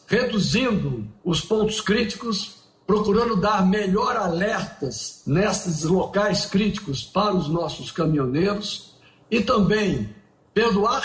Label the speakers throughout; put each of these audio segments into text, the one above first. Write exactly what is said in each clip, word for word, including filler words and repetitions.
Speaker 1: reduzindo os pontos críticos, procurando dar melhor alertas nestes locais críticos para os nossos caminhoneiros e também perdoar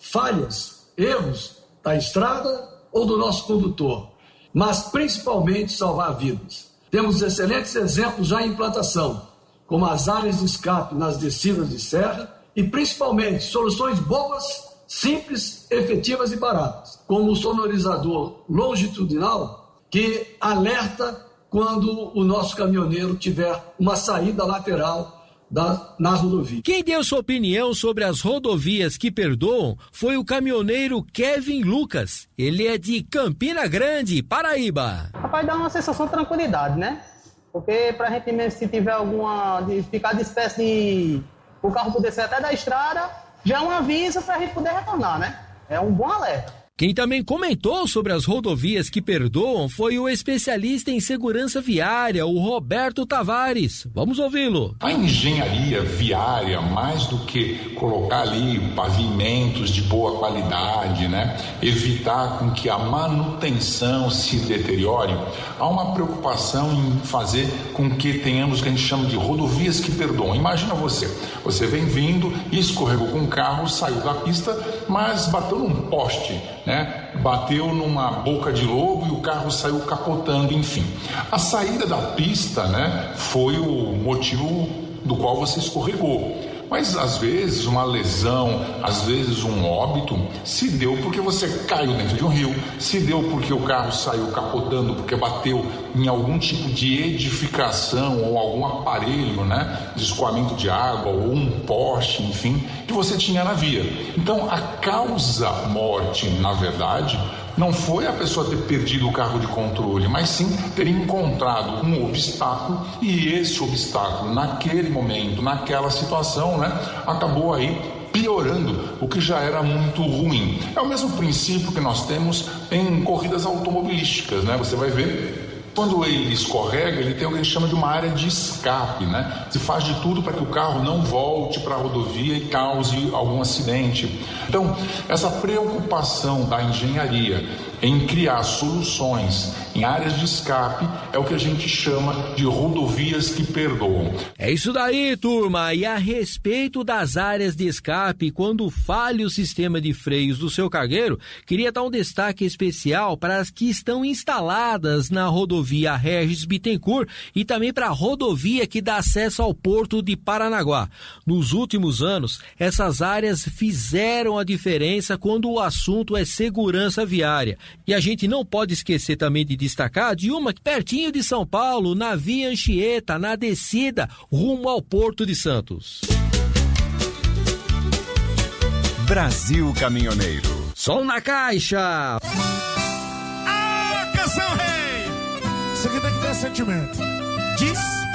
Speaker 1: falhas, erros da estrada ou do nosso condutor, mas principalmente salvar vidas. Temos excelentes exemplos já em implantação, como as áreas de escape nas descidas de serra e principalmente soluções boas, simples, efetivas e baratas, como o sonorizador longitudinal que alerta quando o nosso caminhoneiro tiver uma saída lateral da, na rodovia.
Speaker 2: Quem deu sua opinião sobre as rodovias que perdoam foi o caminhoneiro Kevin Lucas. Ele é de Campina Grande, Paraíba.
Speaker 3: Rapaz, dá uma sensação de tranquilidade, né? Porque pra gente mesmo, se tiver alguma, de ficar de espécie de o carro poder sair até da estrada, já é um aviso pra gente poder retornar, né? É um bom alerta.
Speaker 2: Quem também comentou sobre as rodovias que perdoam foi o especialista em segurança viária, o Roberto Tavares. Vamos ouvi-lo.
Speaker 4: A engenharia viária, mais do que colocar ali pavimentos de boa qualidade, né, evitar com que a manutenção se deteriore, há uma preocupação em fazer com que tenhamos o que a gente chama de rodovias que perdoam. Imagina você, você vem vindo e escorregou com o carro, saiu da pista, mas bateu num poste, né? Bateu numa boca de lobo e o carro saiu capotando, enfim. A saída da pista, né, foi o motivo do qual você escorregou. Mas às vezes uma lesão, às vezes um óbito, se deu porque você caiu dentro de um rio, se deu porque o carro saiu capotando, porque bateu em algum tipo de edificação ou algum aparelho, né, de escoamento de água ou um poste, enfim, que você tinha na via. Então a causa morte, na verdade, não foi a pessoa ter perdido o carro de controle, mas sim ter encontrado um obstáculo e esse obstáculo, naquele momento, naquela situação, né, acabou aí piorando o que já era muito ruim. É o mesmo princípio que nós temos em corridas automobilísticas, né? Você vai ver, quando ele escorrega, ele tem o que a gente chama de uma área de escape, né? Se faz de tudo para que o carro não volte para a rodovia e cause algum acidente. Então, essa preocupação da engenharia em criar soluções em áreas de escape é o que a gente chama de rodovias que perdoam.
Speaker 2: É isso daí, turma. E a respeito das áreas de escape, quando falha o sistema de freios do seu cargueiro, queria dar um destaque especial para as que estão instaladas na rodovia Regis Bittencourt e também para a rodovia que dá acesso ao porto de Paranaguá. Nos últimos anos, essas áreas fizeram a diferença quando o assunto é segurança viária. E a gente não pode esquecer também de destacar de uma pertinho de São Paulo, na Via Anchieta, na descida rumo ao Porto de Santos.
Speaker 5: Brasil Caminhoneiro.
Speaker 2: Som na caixa.
Speaker 6: Ah, canção rei. Isso aqui tem que ter sentimento. Diz.